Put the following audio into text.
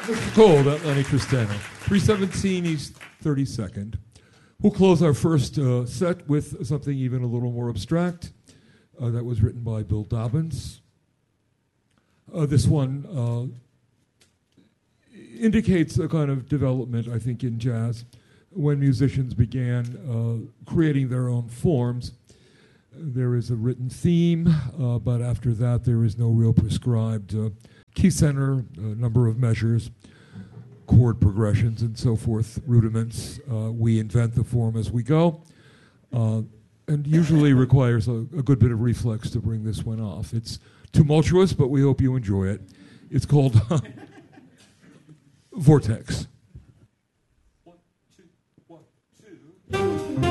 Cold at Lenny Tristano. 317 East 32nd. We'll close our first set with something even a little more abstract that was written by Bill Dobbins. This one indicates a kind of development, I think, in jazz when musicians began creating their own forms. There is a written theme, but after that there is no real prescribed key center, number of measures, chord progressions, and so forth, rudiments. We invent the form as we go, and usually requires a good bit of reflex to bring this one off. It's tumultuous, but we hope you enjoy it. It's called Vortex.